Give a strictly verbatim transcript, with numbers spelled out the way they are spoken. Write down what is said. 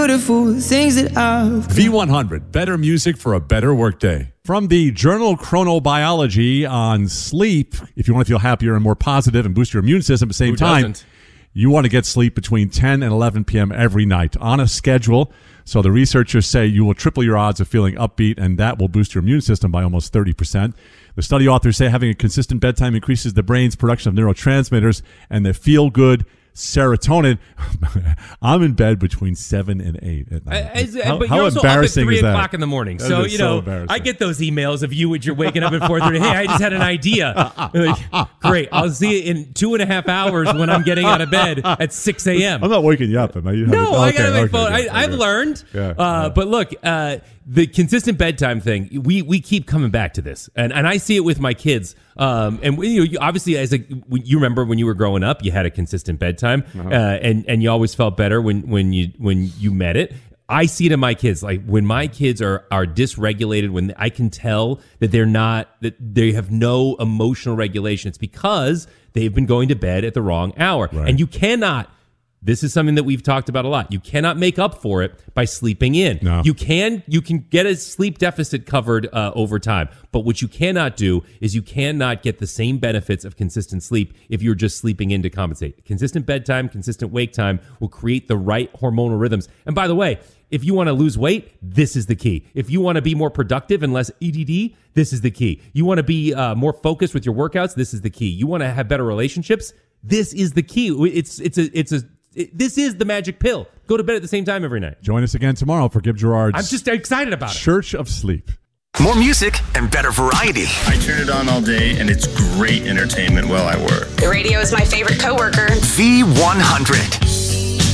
beautiful things that I've... V one hundred, better music for a better workday. From the journal Chronobiology on sleep, if you want to feel happier and more positive and boost your immune system at the same Who time, doesn't? you want to get sleep between ten and eleven p.m. every night on a schedule. So the researchers say you will triple your odds of feeling upbeat, and that will boost your immune system by almost thirty percent. The study authors say having a consistent bedtime increases the brain's production of neurotransmitters and the feel-good serotonin. I'm in bed between seven and eight at night. As, how but how you're also embarrassing up at three is that? o'clock in the morning. That So, is you so know, embarrassing. I get those emails of you when you're waking up at four thirty. Hey, I just had an idea. Like, great. I'll see it in two and a half hours when I'm getting out of bed at six a.m. I'm not waking you up. Am I? You No, have- I okay, got my okay, phone. okay, I, I've okay. learned. Yeah, uh, yeah. But look, uh, the consistent bedtime thing, we we keep coming back to this, and and I see it with my kids. Um, and you know, you, obviously, as a you remember when you were growing up, you had a consistent bedtime, uh-huh. uh, and and you always felt better when when you when you met it. I see it in my kids. Like when my kids are are dysregulated, when I can tell that they're not, that they have no emotional regulation, it's because they've been going to bed at the wrong hour, Right. and you cannot. This is something that we've talked about a lot. You cannot make up for it by sleeping in. No. You can you can get a sleep deficit covered uh, over time, but what you cannot do is you cannot get the same benefits of consistent sleep if you're just sleeping in to compensate. Consistent bedtime, consistent wake time will create the right hormonal rhythms. And by the way, if you want to lose weight, this is the key. If you want to be more productive and less E D D, this is the key. You want to be uh, more focused with your workouts, this is the key. You want to have better relationships, this is the key. It's it's a it's a It, this is the magic pill. Go to bed at the same time every night. Join us again tomorrow for Gib Gerard's I'm just excited about it. Church of Sleep. More music and better variety. I turn it on all day, and it's great entertainment while I work. The radio is my favorite coworker. V one hundred.